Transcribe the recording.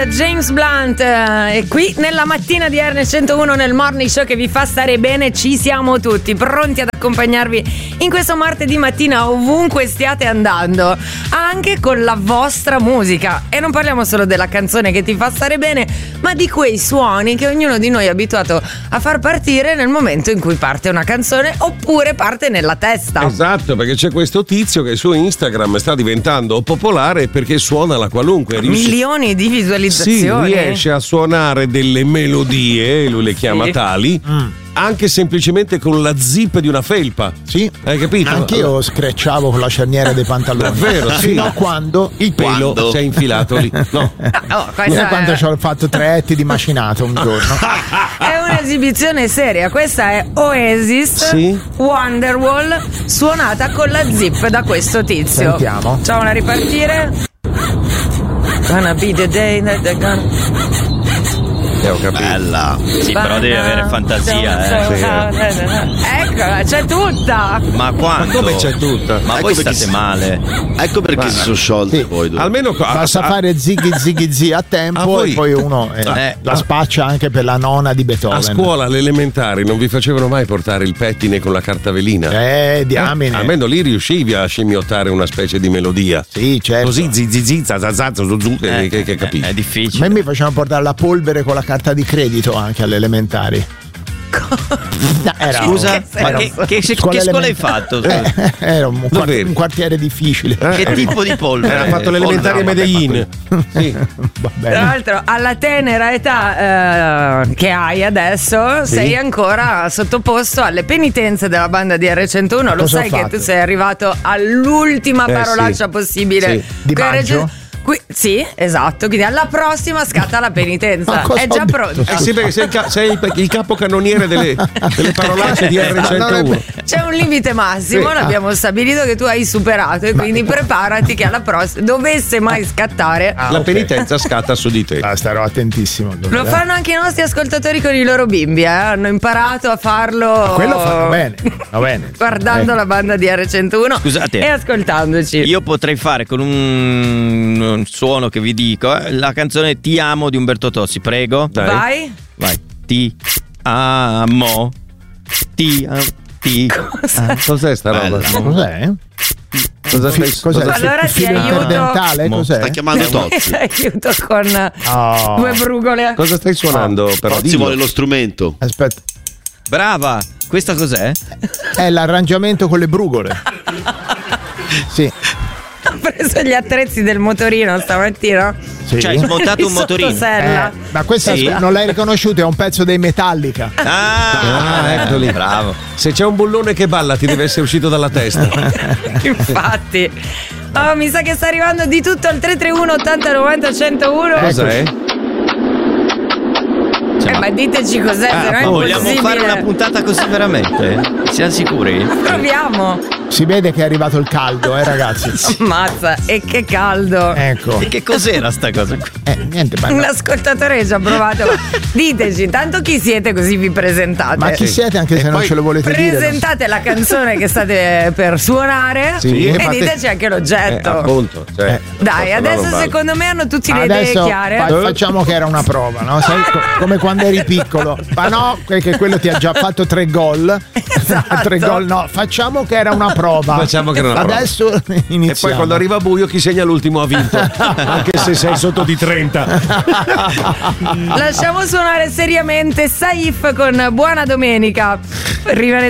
James Blunt e qui nella mattina di RN101 nel Morning Show che vi fa stare bene. Ci siamo tutti pronti ad accompagnarvi in questo martedì mattina ovunque stiate andando, anche con la vostra musica. E non parliamo solo della canzone che ti fa stare bene, ma di quei suoni che ognuno di noi è abituato a far partire nel momento in cui parte una canzone oppure parte nella testa. Esatto, perché c'è questo tizio che su Instagram sta diventando popolare perché suona la qualunque. Milioni di visualizzazioni. Sì, riesce a suonare delle melodie, lui le chiama tali, anche semplicemente con la zip di una felpa. Sì. Hai capito? Anch'io screcciavo con la cerniera dei pantaloni. Davvero, sì. Fino a quando il pelo si è infilato lì. No. Quando ci ho fatto 3 etti di macinato un giorno. È un'esibizione seria. Questa è Oasis, sì? Wonderwall, suonata con la zip da questo tizio. Sentiamo. Facciamola ripartire. Gonna be the day that they're gonna... Ho capito. Bella. Sì, però devi avere fantasia, Eccola, c'è tutta. Ma quando? Ma come c'è tutta? Ma voi state male. Ecco perché si sono sciolti poi. Almeno basta fare zighi a tempo e poi uno la spaccia anche per la nona di Beethoven. A scuola alle elementari non vi facevano mai portare il pettine con la carta velina? Diamine. Almeno lì riuscivi a scimmiottare una specie di melodia. Sì, certo. Così che capisci. È difficile. A me mi facevano portare la polvere con la carta di credito anche alle elementari. Scusa, che scuola hai fatto? Era un quartiere difficile. Che tipo di polvere? Era fatto l'elementare a Medellin. Sì. Tra l'altro, alla tenera età che hai adesso, sei ancora sottoposto alle penitenze della banda di R101. Lo sai che tu sei arrivato all'ultima parolaccia possibile di maggio? Sì, esatto, quindi alla prossima scatta la penitenza. È già pronto. Sì, perché sei il capocannoniere delle parolacce di R101. C'è un limite massimo, l'abbiamo stabilito che tu hai superato e quindi preparati che alla prossima dovesse mai scattare la penitenza scatta su di te. Starò attentissimo. Lo fanno anche i nostri ascoltatori con i loro bimbi, hanno imparato a farlo. Quello fanno bene. Va bene. Guardando la banda di R101. Scusate, e ascoltandoci. Io potrei fare con un suono che vi dico la canzone Ti amo di Umberto Tozzi, prego. Vai. Ti amo. Cos'è sta roba? Cos'è? Cos'è? Allora ti aiuto. Cos'è? Sta chiamando Tozzi. Aiuto con 2 brugole. Cosa stai suonando? Tozzi vuole lo strumento. Aspetta. Brava. Questa cos'è? È l'arrangiamento con le brugole. Sì. Ho preso gli attrezzi del motorino stamattina. Sì. Cioè, hai smontato un motorino. Ma questa non l'hai riconosciuto, è un pezzo dei Metallica. Ecco lì. Bravo. Se c'è un bullone che balla ti deve essere uscito dalla testa. Infatti. Mi sa che sta arrivando di tutto al 331 80 90 101. Cos'è? Ma diteci cos'è, se no è vogliamo impossibile. fare una puntata così veramente? Siamo sicuri? Proviamo. Si vede che è arrivato il caldo, ragazzi. Ammazza, e che caldo. Ecco. E che cos'era sta cosa? Niente, Un ascoltatore che ci ha provato. Diteci intanto chi siete, così vi presentate. Ma chi siete, anche se non ce lo volete dire? Presentate la canzone che state per suonare e diteci anche l'oggetto. Appunto. Dai, adesso secondo me hanno tutti le idee chiare. Facciamo che era una prova, no? Sai, come quando eri piccolo. Ma no, che quello ti ha già fatto 3 gol. Esatto. 3 gol, no. Facciamo che era una prova. Facciamo che era una prova. Adesso iniziamo. E poi quando arriva buio chi segna l'ultimo ha vinto. Anche se sei sotto di 30. Lasciamo suonare seriamente Saif con Buona Domenica.